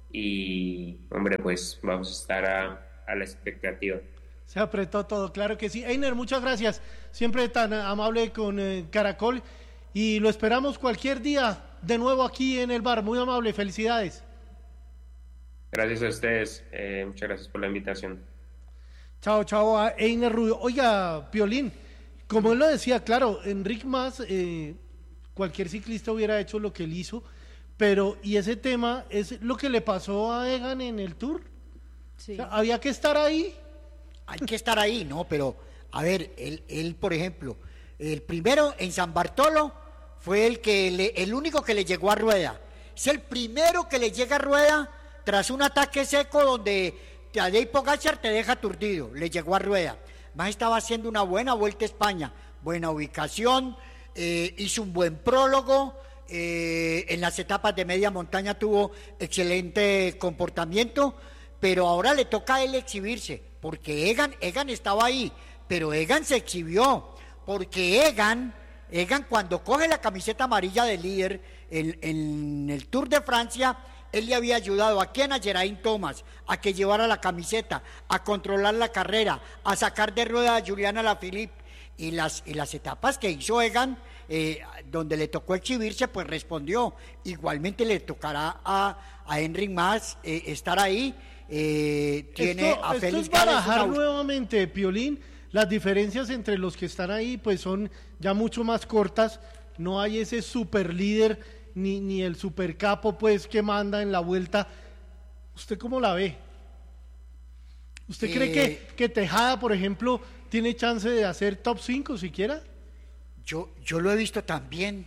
y hombre, pues vamos a estar a la expectativa.
Se apretó todo, claro que sí. Einer, muchas gracias, siempre tan amable con Caracol, y lo esperamos cualquier día de nuevo aquí en el bar. Muy amable, felicidades.
Gracias a ustedes, muchas gracias por la invitación.
Chao a Einer Rubio. Oiga, Piolín, como él lo decía, claro, Enric Mas, cualquier ciclista hubiera hecho lo que él hizo, pero ¿y ese tema es lo que le pasó a Egan en el Tour?
Sí.
O sea, había que estar ahí.
Hay que estar ahí, ¿no? Pero, a ver, él por ejemplo, el primero en San Bartolo fue el único que le llegó a Rueda. Es el primero que le llega a Rueda tras un ataque seco donde Tadej Pogačar te deja aturdido. Le llegó a Rueda. Más estaba haciendo una buena Vuelta a España, buena ubicación, hizo un buen prólogo. En las etapas de media montaña tuvo excelente comportamiento, pero ahora le toca a él exhibirse, porque Egan estaba ahí, pero Egan se exhibió, porque Egan cuando coge la camiseta amarilla de líder en el Tour de Francia, él le había ayudado a Geraint Thomas a que llevara la camiseta, a controlar la carrera, a sacar de rueda a Julian Alaphilippe, y las etapas que hizo Egan, donde le tocó exhibirse, pues respondió. Igualmente le tocará a Enric Mas estar ahí. Tiene a Félix
es barajar nuevamente, Piolín. Las diferencias entre los que están ahí pues son ya mucho más cortas. No hay ese super líder ni el super capo pues que manda en la vuelta. ¿Usted cómo la ve? ¿Usted cree que Tejada, por ejemplo, tiene chance de hacer top 5 siquiera?
Yo lo he visto también,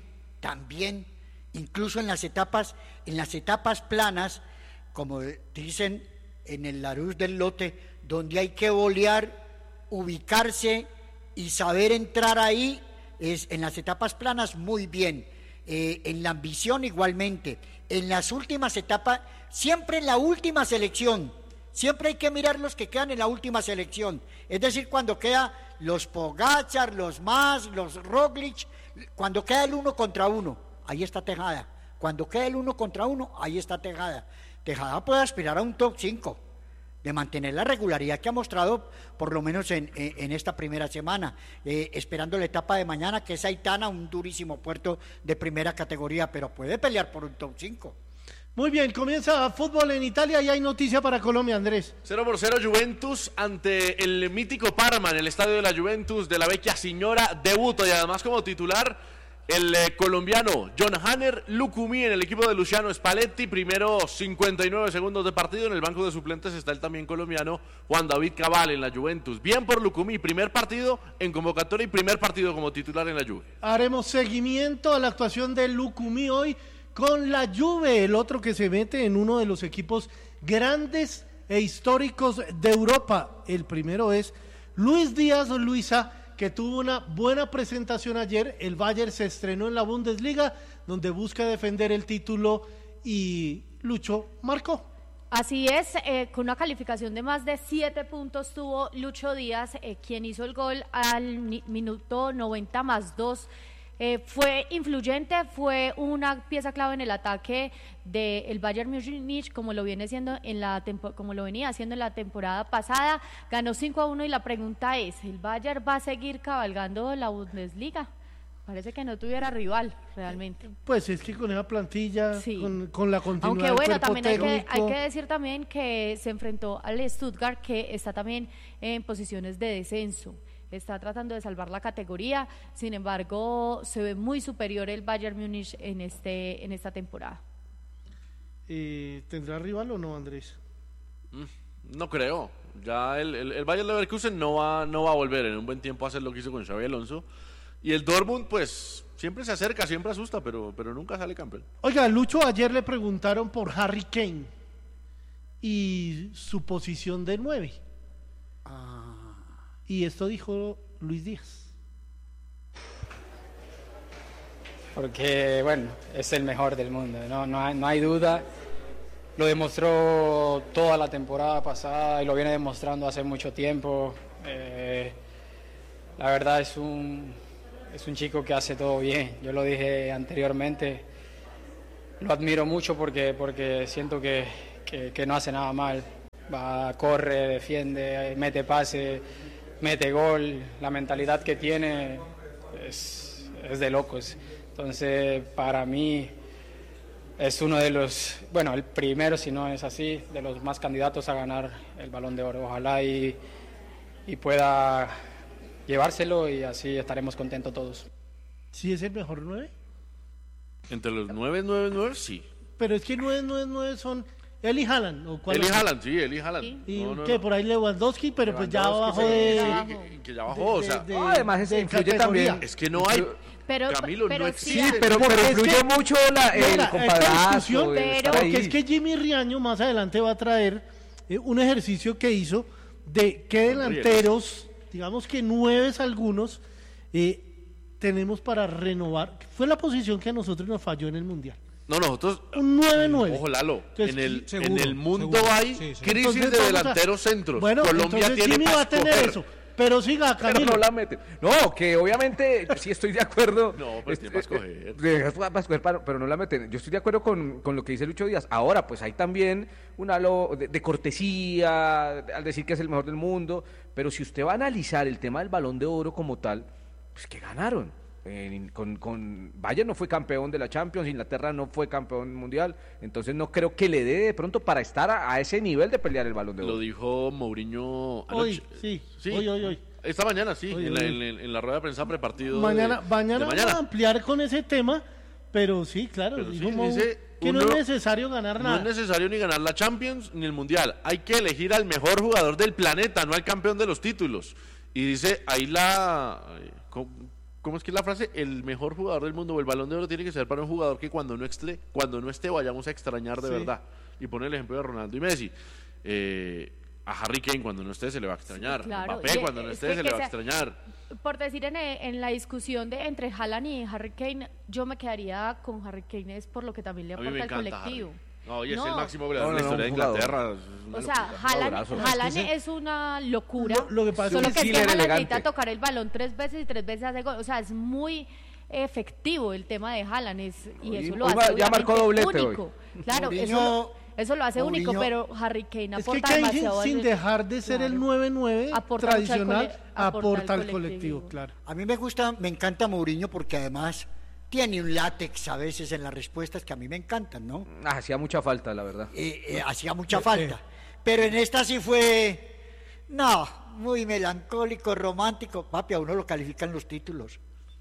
incluso en las etapas planas, como dicen en el Larousse del Lote, donde hay que bolear, ubicarse y saber entrar ahí, es en las etapas planas muy bien, en la ambición igualmente, en las últimas etapas, siempre en la última selección, siempre hay que mirar los que quedan en la última selección, es decir, cuando queda los Pogačar, los Mas, los Roglic, cuando queda el 1 contra 1, ahí está Tejada. Cuando queda el 1 contra 1, ahí está Tejada. Tejada puede aspirar a un top 5, de mantener la regularidad que ha mostrado, por lo menos en esta primera semana, esperando la etapa de mañana, que es Aitana, un durísimo puerto de primera categoría, pero puede pelear por un top 5.
Muy bien, comienza fútbol en Italia y hay noticia para Colombia, Andrés.
0-0 Juventus ante el mítico Parma en el estadio de la Juventus de la Vecchia Signora, debuto y además como titular el colombiano John Hanner Lucumí en el equipo de Luciano Spalletti. Primero 59 segundos de partido, en el banco de suplentes está el también colombiano Juan David Cabal en la Juventus. Bien por Lucumí, primer partido en convocatoria y primer partido como titular en la Juve.
Haremos seguimiento a la actuación de Lucumí hoy con la Juve, el otro que se mete en uno de los equipos grandes e históricos de Europa. El primero es Luis Díaz Luisa, que tuvo una buena presentación ayer. El Bayern se estrenó en la Bundesliga, donde busca defender el título, y Lucho marcó.
Así es, con una calificación de más de 7 puntos tuvo Lucho Díaz, quien hizo el gol al minuto 90 más 2. Fue influyente, fue una pieza clave en el ataque del Bayern Múnich, como lo venía haciendo en la temporada pasada. Ganó 5-1 y la pregunta es, ¿el Bayern va a seguir cabalgando la Bundesliga? Parece que no tuviera rival realmente.
Pues es que con esa plantilla, sí, con la continuidad.
Aunque bueno, también hay que decir también que se enfrentó al Stuttgart, que está también en posiciones de descenso. Está tratando de salvar la categoría, sin embargo, se ve muy superior el Bayern Múnich en esta temporada.
¿Tendrá rival o no, Andrés?
No creo. Ya el Bayer Leverkusen no va a volver en un buen tiempo a hacer lo que hizo con Xabi Alonso. Y el Dortmund, pues, siempre se acerca, siempre asusta, pero nunca sale campeón.
Oiga, Lucho, ayer le preguntaron por Harry Kane y su posición de 9. Y esto dijo Luis Díaz.
Porque, bueno, es el mejor del mundo, no hay duda. Lo demostró toda la temporada pasada y lo viene demostrando hace mucho tiempo. La verdad es un chico que hace todo bien. Yo lo dije anteriormente, lo admiro mucho porque siento que no hace nada mal. Va, corre, defiende, mete pase, mete gol. La mentalidad que tiene es de locos. Entonces, para mí es uno de los, bueno, el primero, si no es así, de los más candidatos a ganar el Balón de Oro. Ojalá y pueda llevárselo y así estaremos contentos todos.
¿Sí es el mejor 9?
Entre los 9, sí.
Pero es que 9 son él y Haaland. ¿O cuál
Eli
es?
Haaland, sí, Eli Haaland.
Sí.
¿Y
No.
qué? Por ahí Lewandowski, pero pues ya abajo
Que ya bajó, o sea.
Además, ese influye
categoría.
también.
Es que no hay.
Pero,
Camilo,
pero
no
sí,
existe.
Pero
Porque es
influye
que-
mucho
Mira,
el
esta
compadrazo.
discusión,
el estar
porque
ahí.
es que Jimmy Riaño más adelante va a traer un ejercicio que hizo de qué delanteros, digamos que 9 algunos, tenemos para renovar. Fue la posición que a nosotros nos falló en el Mundial.
No, nosotros.
Un 9-9.
Ojo, Lalo.
Entonces,
En el mundo
seguro.
hay
Sí, sí.
crisis
Entonces,
de
vamos a-
delanteros centros.
Bueno,
Colombia
entonces
tiene
Jimmy
para
va a tener
escoger.
eso. Pero siga,
Pero
Camilo.
no la meten. No, que obviamente sí estoy de acuerdo.
No, pues tiene para escoger.
Para escoger, pero no la meten. Yo estoy de acuerdo con lo que dice Lucho Díaz. Ahora, pues hay también un halo de cortesía al decir que es el mejor del mundo. Pero si usted va a analizar el tema del Balón de Oro como tal, pues que ganaron. Con Bayern no fue campeón de la Champions, Inglaterra no fue campeón mundial, entonces no creo que le dé de pronto para estar a ese nivel de pelear el Balón de Oro.
Lo dijo Mourinho
Hoy,
anoche.
sí. Hoy.
Esta mañana, sí,
Hoy.
en la rueda de prensa prepartido.
Mañana
de
vamos a ampliar con ese tema, pero sí, claro,
Pero
dijo
sí,
Mou
dice,
que no
uno-
es necesario ganar
No
nada.
es necesario ni ganar la Champions ni el Mundial. Hay que elegir al mejor jugador del planeta, no al campeón de los títulos. Y dice ahí ¿cómo es que es la frase? El mejor jugador del mundo o el Balón de Oro tiene que ser para un jugador que cuando no esté vayamos a extrañar de
Sí.
verdad. Y pone el ejemplo de Ronaldo y Messi. A Harry Kane cuando no esté se le va a extrañar.
Sí, claro.
Mbappé cuando no
Es
esté
que
se le va a
sea-
extrañar.
Por decir en la discusión de entre Haaland y Harry Kane, yo me quedaría con Harry Kane es por lo que también le
A mí me
aporta al
encanta
colectivo.
Harry. No, y es
No.
el máximo goleador
No,
de la
no,
historia de
un jugador.
Inglaterra. Es una
O sea,
locura.
Haaland, Haaland es una locura.
Lo que pasa
Solo
es
que
que
es que
killer
Haaland
elegante.
necesita tocar el balón 3 veces y 3 veces hace gol. O sea, es muy efectivo el tema de Haaland y eso lo
Hoy
hace
ya marcó
obviamente
doblete hoy.
único. Claro,
Mourinho-
eso lo hace único,
Mourinho-
pero Harry Kane
Es que
aporta
Kane,
demasiado.
sin dejar de ser el
Claro.
9-9
Aporta mucho al
tradicional, aporta al
colectivo.
colectivo, claro.
A mí me encanta Mourinho porque además tiene un látex a veces en las respuestas que a mí me encantan, ¿no?
Hacía mucha falta, la verdad.
Hacía mucha falta. Pero en esta sí fue, no, muy melancólico, romántico. Papi, a uno lo califican los títulos.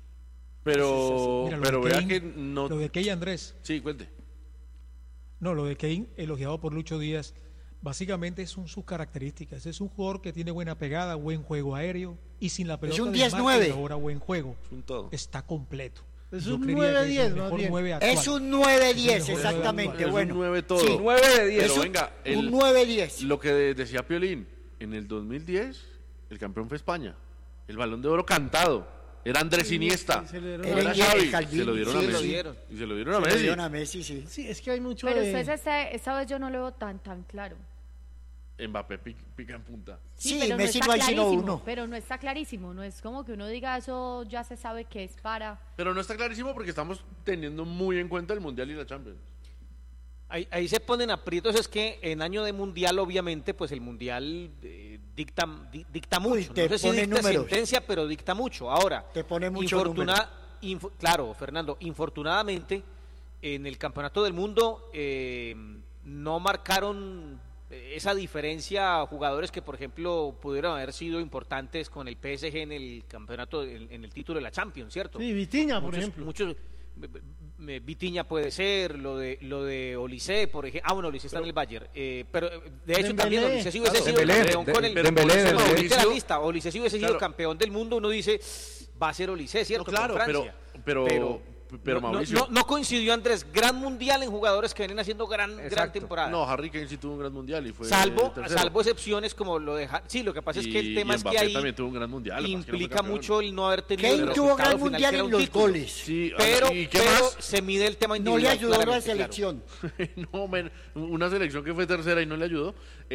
Pero,
Mira, lo
pero
de
vea
Kane-
que no.
Lo de Kane, Andrés.
Sí, cuente.
No, lo de Kane, elogiado por Lucho Díaz, básicamente son sus características. Es un jugador que tiene buena pegada, buen juego aéreo y sin la pelota
un
de
10-9.
marca y ahora buen juego.
Es un todo.
Está completo.
Es
Yo
un
creería que
9-10
es el
más
mejor
bien.
9 actual.
Es un 9-10,
Es el mejor
exactamente.
Es un
Bueno,
9 todo.
sí,
9 de 10.
Pero
es un-
venga,
un 9-10.
lo que decía Piolín, en el 2010 el campeón fue España. El Balón de Oro cantado. Era Andrés Iniesta.
sí, se le dieron
No
a
era
Messi.
Xavi.
Calvini,
Se lo dieron
sí,
a
lo
Messi.
dieron.
Y se lo dieron a
Se lo
Messi.
dieron a Messi, sí.
Sí, es que hay mucho
Pero
de...
ustedes esta vez yo no lo veo tan claro.
Mbappé pica en punta.
Sí,
pero
Messi
está
no hay sino
clarísimo,
uno.
Pero no está clarísimo, no es como que uno diga eso ya se sabe que es para.
Pero no está clarísimo porque estamos teniendo muy en cuenta el Mundial y la Champions.
Ahí se ponen aprietos, es que en año de mundial, obviamente, pues el mundial dicta mucho.
te
No sé si
pone
dicta
números.
sentencia, pero dicta mucho. Ahora,
Te pone mucho
claro, Fernando, infortunadamente, en el Campeonato del Mundo no marcaron esa diferencia jugadores que, por ejemplo, pudieron haber sido importantes con el PSG en el campeonato, en el título de la Champions, ¿cierto?
Sí, Vitinha, por
Muchos-
ejemplo.
Muchos, Vitinha puede ser, lo de Olise, por ejemplo. Ah, bueno, Olise está en el Bayern. Pero de hecho
Dembélé.
también Olise sí hubiese
Claro,
sido
Dembélé,
campeón con el
Dembélé,
con el-
Dembélé.
con la lista. Olise sí hubiese sido
Claro.
campeón del mundo. Uno dice, va a ser Olise, ¿cierto?
No, claro,
Con Francia.
pero Mauricio.
No coincidió, Andrés, gran mundial en jugadores que vienen haciendo gran temporada.
No, Harry Kane sí tuvo un gran mundial y fue
salvo
tercero.
excepciones como lo de sí, lo que pasa es que el tema es que
Mbappé
ahí
también tuvo un gran mundial,
implica mucho el no haber tenido
Kane
el
tuvo gran
resultado final,
mundial
que era
en
un
los
título.
goles.
Sí,
Pero,
¿y qué
pero
más?
se mide el tema
No
individual.
le ayudó a la
claramente, claro.
selección.
No, una selección que fue tercera y no le ayudó.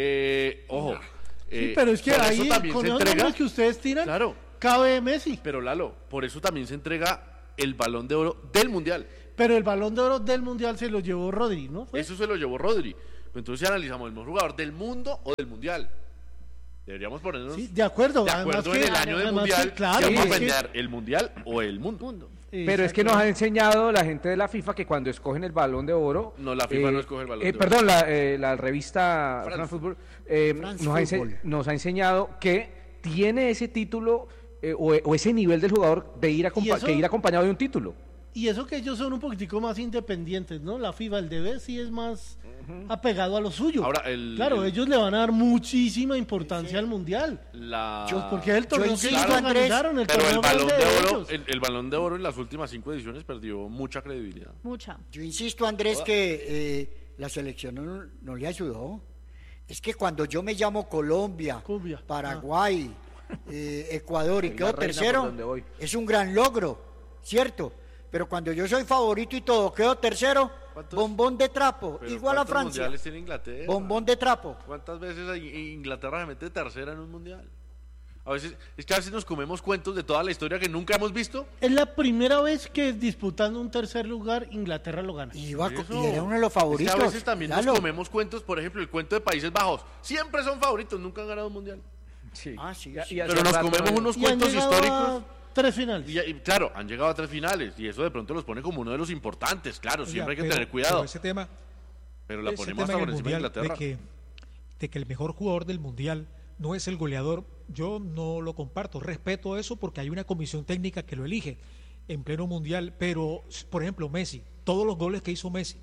Ojo.
Sí, pero es que
por eso
ahí,
también
con
se
esos
entrega.
nombres que ustedes tiran,
Claro.
cabe Messi.
Pero Lalo, por eso también se entrega el Balón de Oro del Mundial.
Pero el Balón de Oro del Mundial se lo llevó Rodri, ¿no? ¿Fue?
Eso se lo llevó Rodri. Pero entonces si analizamos el mejor jugador del mundo o del Mundial. Deberíamos ponernos
Sí, de acuerdo.
además en
que-
el año del
además
Mundial.
que, claro,
si vamos a
es que-
vender el Mundial o el mundo.
Pero es que nos ha enseñado la gente de la FIFA que cuando escogen el Balón de Oro...
No, la FIFA no escoge el Balón de Oro.
Perdón, la revista France Football
France
nos
Football.
nos ha enseñado que tiene ese título o ese nivel del jugador de ir,
¿Y eso?
que ir acompañado de un título.
Y eso que ellos son un poquitico más independientes, ¿no? La FIFA, el DB sí es más apegado a lo suyo.
Ahora,
claro, ellos le van a dar muchísima importancia al Mundial. Porque es el torneo que
insisto,
ellos
Andrés,
organizaron, el
Pero el
torneo
Balón
grande
de
de
Oro,
ellos.
el Balón de Oro en las últimas 5 ediciones perdió mucha credibilidad.
Mucha.
Yo insisto, Andrés, que la selección no le ayudó. Es que cuando yo me llamo Colombia,
Cumbia.
Paraguay, Ecuador y
Soy
quedo
la reina por
tercero,
donde voy.
es un gran logro, ¿cierto? Pero cuando yo soy favorito y todo, quedo tercero,
¿Cuántos?
bombón de trapo,
Pero
igual a
¿cuántos
Francia.
mundiales tiene Inglaterra?
Bombón de trapo.
¿Cuántas veces Inglaterra se mete tercera en un mundial? A veces nos comemos cuentos de toda la historia que nunca hemos visto.
Es la primera vez que disputando un tercer lugar, Inglaterra lo gana.
Y
Eso.
era uno de los favoritos.
Es que a veces también
Lalo.
nos comemos cuentos, por ejemplo, el cuento de Países Bajos. Siempre son favoritos, nunca han ganado un mundial.
Sí.
Ah, sí,
Y
sí.
hace
Pero nos
rato
comemos
no-
unos
Y han
cuentos
llegado
históricos.
a 3 finales.
Y claro, han llegado a 3 finales. Y eso de pronto los pone como uno de los importantes. Claro,
Oiga,
siempre hay que
pero-
tener cuidado.
Pero ese tema,
Pero la
ese
ponemos hasta
tema
por
en el
encima de
mundial
Inglaterra.
de que el mejor jugador del mundial no es el goleador, yo no lo comparto. Respeto eso porque hay una comisión técnica que lo elige en pleno mundial. Pero, por ejemplo, Messi, todos los goles que hizo Messi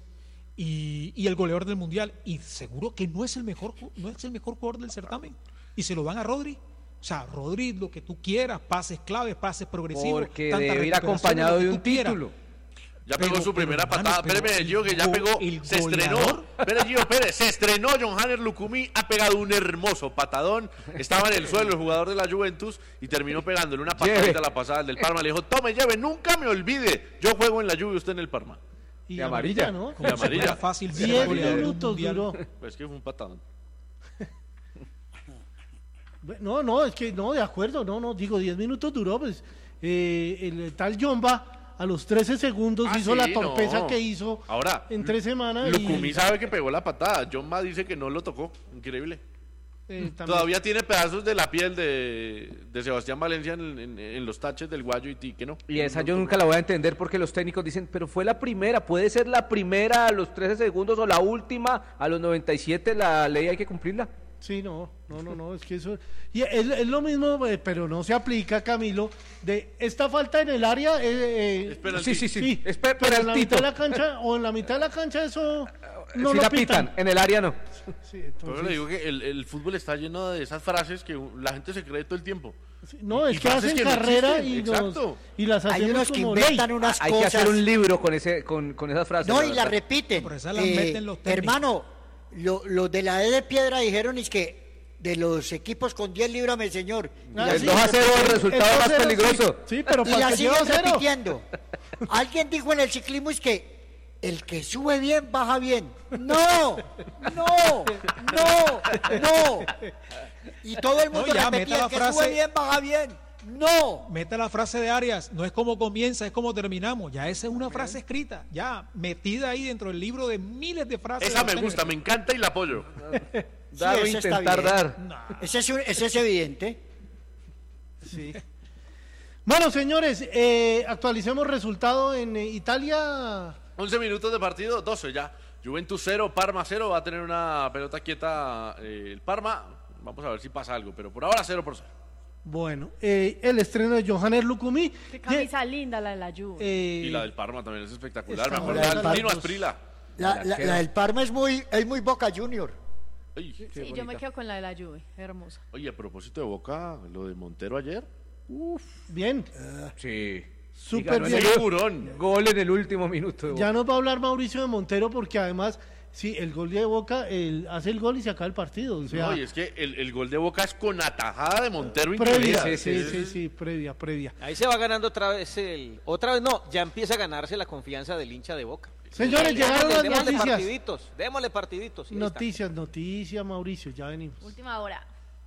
y el goleador del mundial, y seguro que no es el mejor jugador del certamen. Y se lo dan a Rodri. O sea, Rodri, lo que tú quieras, pases claves, pases progresivos.
Porque
tantas
debe ir
recuperaciones,
acompañado
lo que
de
tú
un
quieras.
título.
Ya pegó su primera
hermano,
patada.
pero
Espéreme, Gio, que ya pegó.
el
Se estrenó.
goleador.
Espere, Gio, espere. Se estrenó John Hanner Lucumí. Ha pegado un hermoso patadón. Estaba en el suelo el jugador de la Juventus y terminó pegándole una patadita
Lleve.
a la pasada del Parma. Le dijo: tome, lleve, nunca me olvide. Yo juego en la Juve, usted en el Parma.
Y
De amarilla.
¿no?
Como si
amarilla.
fuera fácil ser
10
goleador de un
minutos
mundial.
duró.
Pues que fue un patadón.
No, es que no, de acuerdo, no, digo 10 minutos duró, pues el tal Jomba a los 13 segundos
Ah,
hizo
sí,
la torpeza
no.
que hizo
Ahora,
en 3 semanas.
Lucumí sabe que pegó la patada. John Ma dice que no lo tocó. Increíble.
También-
Todavía tiene pedazos de la piel de Sebastián Valencia en los taches del guayo y que no.
Y esa yo nunca la voy a entender porque los técnicos dicen, pero fue la primera, puede ser la primera a los 13 segundos o la última a los 97, la ley hay que cumplirla.
Sí, no, es que eso... Y es lo mismo, pero no se aplica, Camilo, de esta falta en el área...
Es penalti.
Sí. Es
pero en la mitad
penaltito.
de la cancha, o en la mitad de la cancha eso no
Si
lo
la
pitan.
pitan, en el área no.
Sí,
Por eso
entonces-
le digo que el fútbol está lleno de esas frases que la gente se cree todo el tiempo.
sí, no,
y
es que
frases
hacen
que no
carrera
existen, exacto.
y las
Hay
hacemos
unos que
como ley.
inventan unas
Hay que
cosas.
hacer un libro con esas frases.
No,
la
y la
verdad.
repiten.
Por eso las meten los técnicos.
Hermano, los de la E de Piedra dijeron es que de los equipos con 10 líbrame, señor.
Ah,
El
sí,
2-0 el resultado
el
más
2-0,
peligroso.
Sí, pero
Y
para
la
que
siguen
lleva 0.
repitiendo. Alguien dijo en el ciclismo es que el que sube bien, baja bien. No. Y todo el mundo
No, ya,
repetía,
meta la
el que
frase.
sube bien, baja bien. No.
Meta la frase de Arias, no es como comienza, es como terminamos. Ya esa es una frase escrita, ya metida ahí dentro del libro de miles de frases.
Esa me gusta, me encanta y la apoyo.
Dar o
Sí, ese está
intentar
bien.
dar.
Ese es evidente.
Sí. Bueno, señores, actualicemos resultado en Italia.
11 minutos de partido, 12 ya. Juventus 0, Parma 0. Va a tener una pelota quieta el Parma. Vamos a ver si pasa algo, pero por ahora 0-0.
Bueno, el estreno de Johannes Lucumí.
Qué camisa linda la de la Juve.
Y la del Parma también es espectacular.
Está
Mejor
buena.
que
La
el
del
Tino
Parma.
Asprilla.
La del Parma es muy Boca Junior.
Oye,
Sí, yo me quedo con la de la Juve, hermosa.
oye, a propósito de Boca, lo de Montero ayer.
Bien.
Sí.
Súper
Y ganó
bien.
ese tiburón. Gol en el último minuto. de Boca.
Ya nos va a hablar Mauricio de Montero porque además, sí, el gol de Boca, hace el gol y se acaba el partido. O sea,
No, y es que el gol de Boca es con atajada de Montero
previa,
increíble.
sí, previa.
Ahí se va ganando otra vez ya empieza a ganarse la confianza del hincha de Boca.
Señores, llegaron las
Démosle
noticias.
démosle partiditos. y ahí está.
Noticias, Mauricio, ya venimos.
Última hora.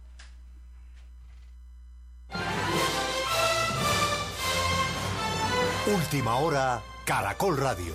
Última hora, Caracol Radio.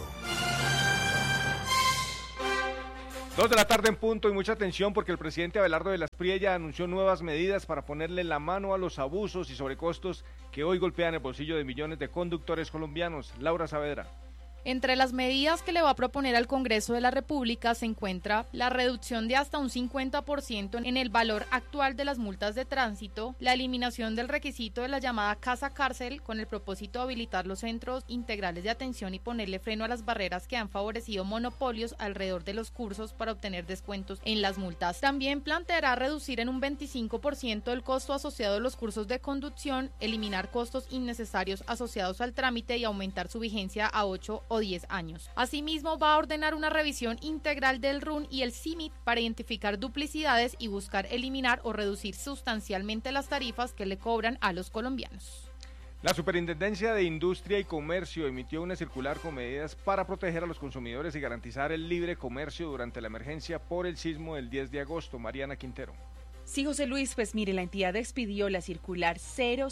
2 de la tarde en punto y mucha atención porque el presidente Abelardo de las Priella anunció nuevas medidas para ponerle la mano a los abusos y sobrecostos que hoy golpean el bolsillo de millones de conductores colombianos. Laura Saavedra.
Entre las medidas que le va a proponer al Congreso de la República se encuentra la reducción de hasta un 50% en el valor actual de las multas de tránsito, la eliminación del requisito de la llamada casa cárcel con el propósito de habilitar los centros integrales de atención y ponerle freno a las barreras que han favorecido monopolios alrededor de los cursos para obtener descuentos en las multas. También planteará reducir en un 25% el costo asociado a los cursos de conducción, eliminar costos innecesarios asociados al trámite y aumentar su vigencia a 8 o 10 años. Asimismo, va a ordenar una revisión integral del RUN y el CIMIT para identificar duplicidades y buscar eliminar o reducir sustancialmente las tarifas que le cobran a los colombianos.
La Superintendencia de Industria y Comercio emitió una circular con medidas para proteger a los consumidores y garantizar el libre comercio durante la emergencia por el sismo del 10 de agosto. Mariana Quintero.
Sí, José Luis, pues mire, la entidad expidió la circular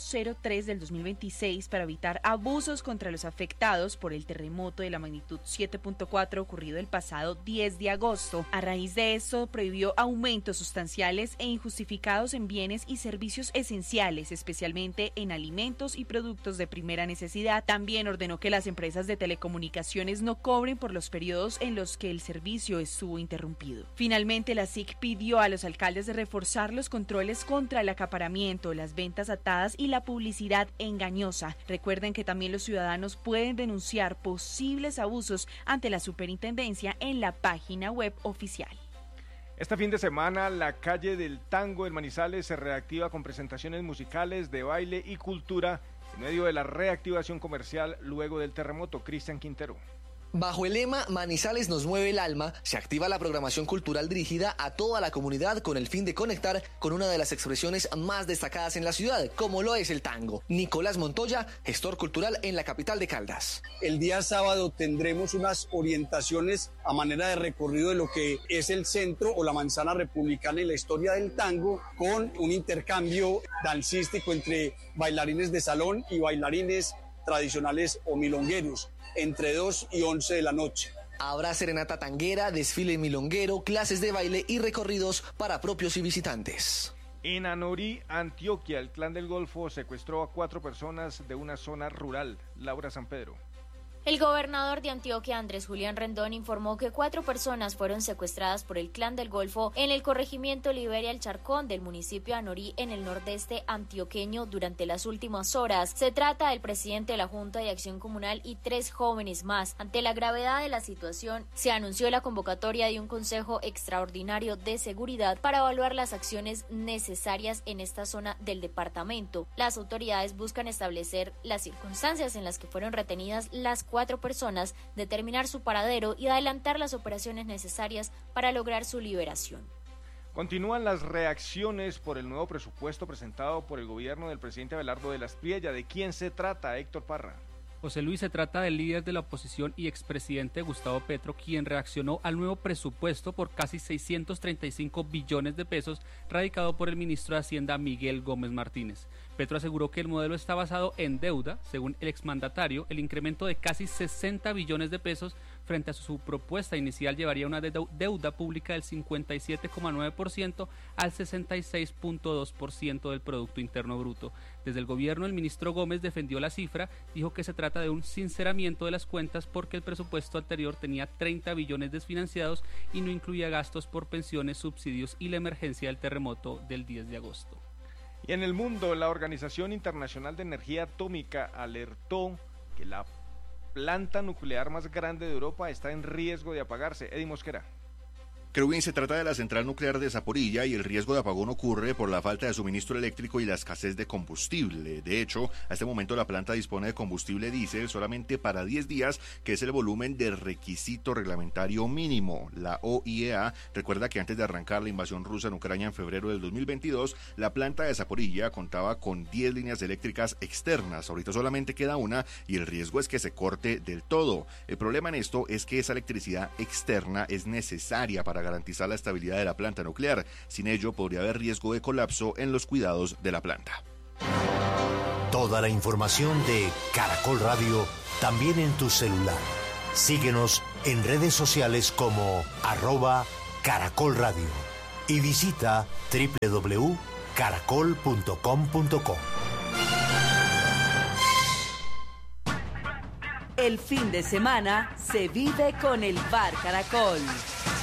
003 del 2026 para evitar abusos contra los afectados por el terremoto de la magnitud 7.4 ocurrido el pasado 10 de agosto. A raíz de esto, prohibió aumentos sustanciales e injustificados en bienes y servicios esenciales, especialmente en alimentos y productos de primera necesidad. También ordenó que las empresas de telecomunicaciones no cobren por los periodos en los que el servicio estuvo interrumpido. Finalmente, la SIC pidió a los alcaldes de reforzar los controles contra el acaparamiento, las ventas atadas y la publicidad engañosa. Recuerden que también los ciudadanos pueden denunciar posibles abusos ante la superintendencia en la página web oficial.
Este fin de semana, la calle del Tango en Manizales se reactiva con presentaciones musicales, de baile y cultura en medio de la reactivación comercial luego del terremoto. Cristian Quintero.
Bajo el lema Manizales nos mueve el alma, se activa la programación cultural dirigida a toda la comunidad con el fin de conectar con una de las expresiones más destacadas en la ciudad, como lo es el tango. Nicolás Montoya, gestor cultural en la capital de Caldas.
El día sábado tendremos unas orientaciones a manera de recorrido de lo que es el centro o la manzana republicana en la historia del tango, con un intercambio dancístico entre bailarines de salón y bailarines tradicionales o milongueros, entre 2 y 11 de la noche.
Habrá serenata tanguera, desfile milonguero, clases de baile y recorridos para propios y visitantes.
En Anorí, Antioquia, el Clan del Golfo secuestró a 4 personas de una zona rural. Laura San Pedro.
El gobernador de Antioquia, Andrés Julián Rendón, informó que 4 personas fueron secuestradas por el Clan del Golfo en el corregimiento Liberia El Charcón del municipio de Anorí, en el nordeste antioqueño, durante las últimas horas. Se trata del presidente de la Junta de Acción Comunal y 3 jóvenes más. Ante la gravedad de la situación, se anunció la convocatoria de un Consejo Extraordinario de Seguridad para evaluar las acciones necesarias en esta zona del departamento. Las autoridades buscan establecer las circunstancias en las que fueron retenidas las 4 personas, determinar su paradero y adelantar las operaciones necesarias para lograr su liberación.
Continúan las reacciones por el nuevo presupuesto presentado por el gobierno del presidente Abelardo de las Priella. ¿De quién se trata, Héctor Parra?
José Luis, se trata del líder de la oposición y expresidente Gustavo Petro, quien reaccionó al nuevo presupuesto por casi 635 billones de pesos radicado por el ministro de Hacienda Miguel Gómez Martínez. Petro aseguró que el modelo está basado en deuda. Según el exmandatario, el incremento de casi 60 billones de pesos frente a su propuesta inicial llevaría una deuda pública del 57,9% al 66,2% del Producto Interno Bruto. Desde el gobierno, el ministro Gómez defendió la cifra, dijo que se trata de un sinceramiento de las cuentas porque el presupuesto anterior tenía 30 billones desfinanciados y no incluía gastos por pensiones, subsidios y la emergencia del terremoto del 10 de agosto.
Y en el mundo, la Organización Internacional de Energía Atómica alertó que la planta nuclear más grande de Europa está en riesgo de apagarse. Eddie Mosquera.
Kerwin, se trata de la central nuclear de Zaporilla y el riesgo de apagón ocurre por la falta de suministro eléctrico y la escasez de combustible. De hecho, a este momento la planta dispone de combustible diésel solamente para 10 días, que es el volumen de requisito reglamentario mínimo. La OIEA recuerda que antes de arrancar la invasión rusa en Ucrania en febrero del 2022, la planta de Zaporilla contaba con 10 líneas eléctricas externas. Ahorita solamente queda una y el riesgo es que se corte del todo. El problema en esto es que esa electricidad externa es necesaria para garantizar la estabilidad de la planta nuclear. Sin ello podría haber riesgo de colapso en los cuidados de la planta.
Toda la información de Caracol Radio también en tu celular. Síguenos en redes sociales como @Caracol Radio y visita www.caracol.com.co.
El fin de semana se vive con el Bar Caracol.